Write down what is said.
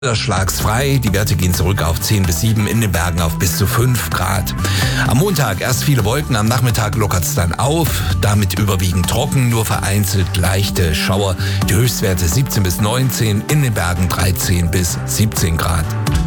Niederschlagsfrei. Die Werte gehen zurück auf 10 bis 7, in den Bergen auf bis zu 5 Grad. Am Montag erst viele Wolken, am Nachmittag lockert es dann auf. Damit überwiegend trocken, nur vereinzelt leichte Schauer. Die Höchstwerte 17 bis 19, in den Bergen 13 bis 17 Grad.